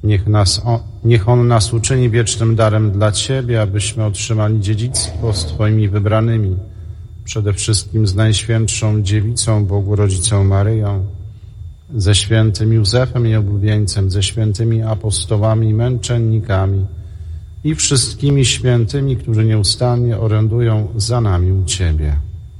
Niech On nas uczyni wiecznym darem dla Ciebie, abyśmy otrzymali dziedzictwo z Twoimi wybranymi, przede wszystkim z Najświętszą Dziewicą, Bogu Rodzicą Maryją, ze świętym Józefem i oblubieńcem, ze świętymi apostołami i męczennikami i wszystkimi świętymi, którzy nieustannie orędują za nami u Ciebie.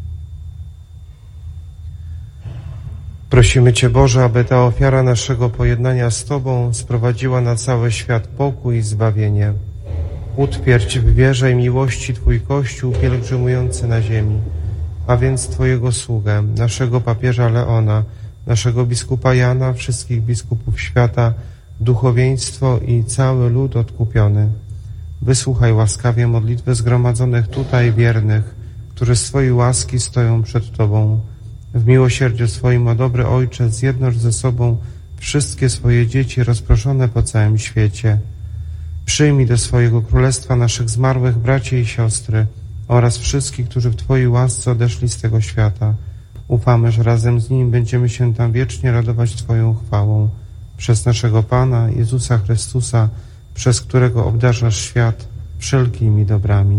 Prosimy Cię, Boże, aby ta ofiara naszego pojednania z Tobą sprowadziła na cały świat pokój i zbawienie. Utwierdź w wierze i miłości Twój Kościół pielgrzymujący na ziemi, a więc Twojego sługę, naszego papieża Leona, naszego biskupa Jana, wszystkich biskupów świata, duchowieństwo i cały lud odkupiony. Wysłuchaj łaskawie modlitwy zgromadzonych tutaj wiernych, którzy z Twojej łaski stoją przed Tobą. W miłosierdziu swoim, o dobry Ojcze, zjednocz ze sobą wszystkie swoje dzieci rozproszone po całym świecie. Przyjmij do swojego królestwa naszych zmarłych braci i siostry oraz wszystkich, którzy w Twojej łasce odeszli z tego świata. Ufamy, że razem z nimi będziemy się tam wiecznie radować Twoją chwałą. Przez naszego Pana Jezusa Chrystusa, przez którego obdarzasz świat wszelkimi dobrami.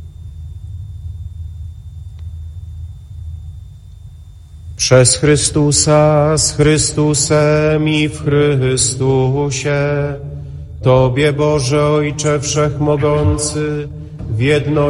Przez Chrystusa, z Chrystusem i w Chrystusie, Tobie, Boże Ojcze Wszechmogący, w jedności